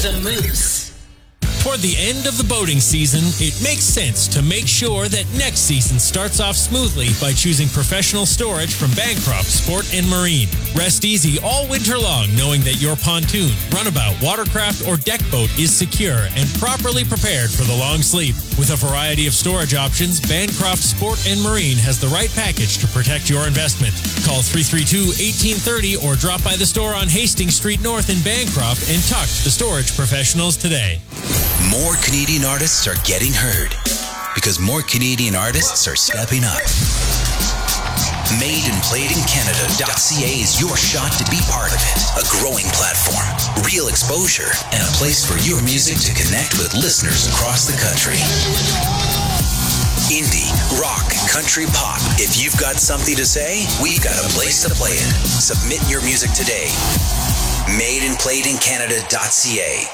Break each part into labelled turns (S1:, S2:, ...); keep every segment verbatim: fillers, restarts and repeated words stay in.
S1: the Moose.
S2: Toward the end of the boating season, it makes sense to make sure that next season starts off smoothly by choosing professional storage from Bancroft Sport and Marine. Rest easy all winter long knowing that your pontoon, runabout, watercraft, or deck boat is secure and properly prepared for the long sleep. With a variety of storage options, Bancroft Sport and Marine has the right package to protect your investment. Call three three two, one eight three zero or drop by the store on Hastings Street North in Bancroft and talk to the storage professionals today.
S3: More Canadian artists are getting heard because more Canadian artists are stepping up. made and played in Canada dot c a is your shot to be part of it. A growing platform, real exposure, and a place for your music to connect with listeners across the country. Indie, rock, country, pop. If you've got something to say, we've got a place to play it. Submit your music today. made and played in Canada dot c a.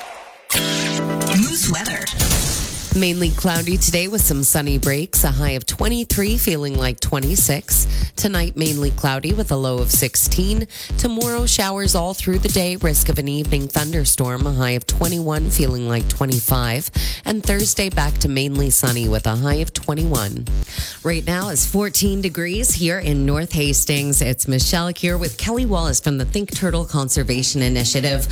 S1: Moose weather.
S4: Mainly cloudy today with some sunny breaks. A high of twenty-three, feeling like twenty-six. Tonight, mainly cloudy with a low of sixteen. Tomorrow, showers all through the day. Risk of an evening thunderstorm. A high of twenty-one, feeling like twenty-five. And Thursday, back to mainly sunny with a high of twenty-one. Right now is fourteen degrees here in North Hastings. It's Michelle here with Kelly Wallace from the Think Turtle Conservation Initiative.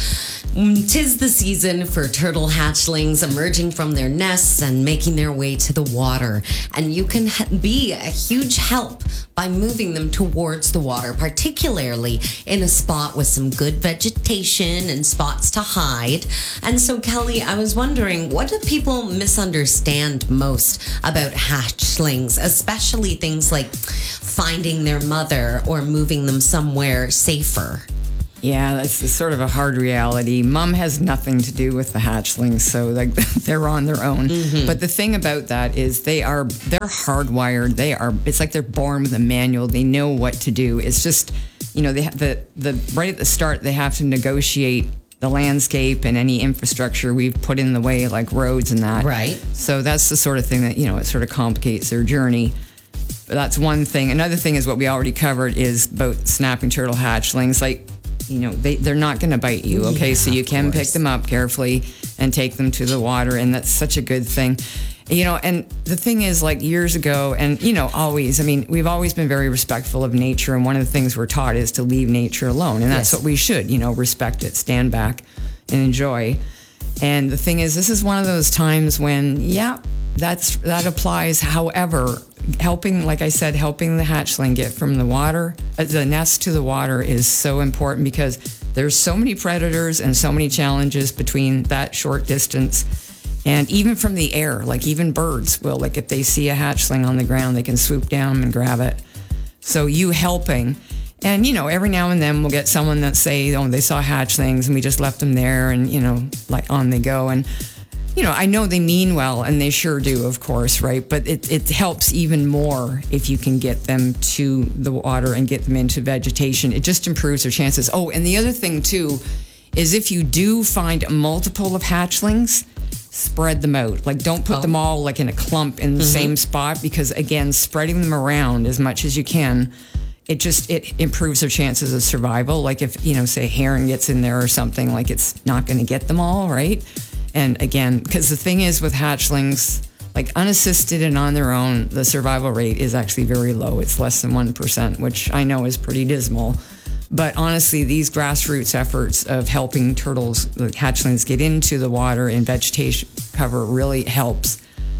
S4: Tis the season for turtle hatchlings emerging from their nests and making their way to the water. And you can be a huge help by moving them towards the water, particularly in a spot with some good vegetation and spots to hide. And so, Kelly, I was wondering, what do people misunderstand most about hatchlings, especially things like finding their mother or moving them somewhere safer?
S5: Yeah, that's sort of a hard reality. Mom has nothing to do with the hatchlings, so like they're on their own. Mm-hmm. But the thing about that is they are they're hardwired. They are. It's like they're born with a manual. They know what to do. It's just, you know, they have the the right at the start they have to negotiate the landscape and any infrastructure we've put in the way, like roads and that.
S4: Right.
S5: So that's the sort of thing that, you know, it sort of complicates their journey. But that's one thing. Another thing is what we already covered is about snapping turtle hatchlings. Like, you know, they, they're not going to bite you, okay? Yeah, so you can pick them up carefully and take them to the water, and that's such a good thing. You know, and the thing is, like years ago, and, you know, always, I mean, we've always been very respectful of nature, and one of the things we're taught is to leave nature alone, and that's yes. what we should, you know, respect it, stand back, and enjoy. And the thing is, this is one of those times when, yeah, that's that applies. However, helping, like I said, helping the hatchling get from the water, uh, the nest to the water is so important because there's so many predators and so many challenges between that short distance. And even from the air, like even birds will, like if they see a hatchling on the ground, they can swoop down and grab it. So you helping. And, you know, every now and then we'll get someone that say, oh, they saw hatchlings and we just left them there and, you know, like on they go. And, you know, I know they mean well, and they sure do, of course, right? But it, it helps even more if you can get them to the water and get them into vegetation. It just improves their chances. Oh, and the other thing, too, is if you do find multiple of hatchlings, spread them out. Like, don't put oh. them all, like, in a clump in the mm-hmm. same spot because, again, spreading them around as much as you can, it just, it improves their chances of survival. Like, if, you know, say, heron gets in there or something, like, it's not going to get them all, right? And again, because the thing is with hatchlings, like unassisted and on their own, the survival rate is actually very low. It's less than one percent, which I know is pretty dismal. But honestly, these grassroots efforts of helping turtles, the hatchlings, get into the water and vegetation cover really helps.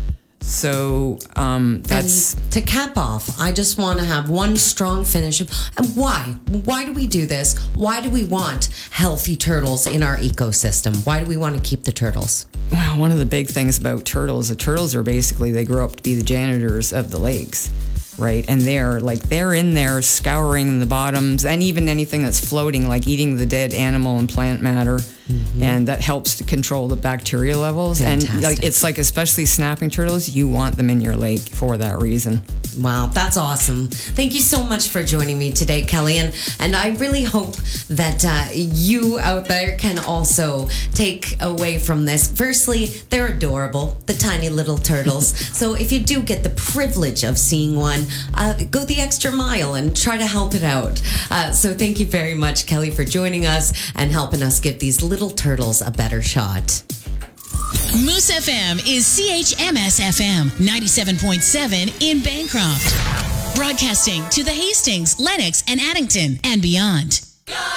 S5: So um, that's...
S4: And to cap off, I just want to have one strong finish. And why? Why do we do this? Why do we want healthy turtles in our ecosystem? Why do we want to keep the turtles?
S5: Well, one of the big things about turtles, the turtles are basically, they grow up to be the janitors of the lakes, right? And they're like, they're in there scouring the bottoms and even anything that's floating, like eating the dead animal and plant matter. Mm-hmm. And that helps to control the bacteria levels. Fantastic. And like it's like, especially snapping turtles, you want them in your lake for that reason.
S4: Wow, that's awesome. Thank you so much for joining me today, Kelly. And, and I really hope that uh, you out there can also take away from this. Firstly, they're adorable, the tiny little turtles. So if you do get the privilege of seeing one, uh, go the extra mile and try to help it out. Uh, so thank you very much, Kelly, for joining us and helping us get these little turtles a better shot.
S1: Moose F M is C H M S F M ninety-seven point seven in Bancroft. Broadcasting to the Hastings, Lennox, and Addington and beyond.